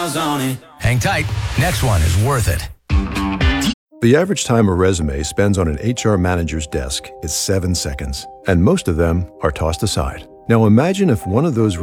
miles on it. Hang tight. Next one is worth it. The average time a resume spends on an HR manager's desk is 7 seconds, and most of them are tossed aside. Now imagine if one of those